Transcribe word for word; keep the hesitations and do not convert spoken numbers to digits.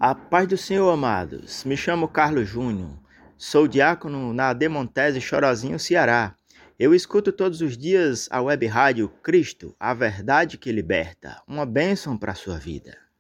A paz do Senhor, amados. Me chamo Carlos Júnior. Sou diácono na Demontese, Chorozinho, Ceará. Eu escuto todos os dias a web rádio Cristo, a verdade que liberta. Uma bênção para a sua vida.